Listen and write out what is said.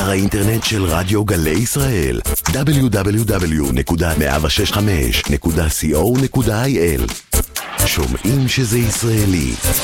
אתר האינטרנט של רדיו גלי ישראל, www.106.5.co.il. שומעים שזה ישראלי.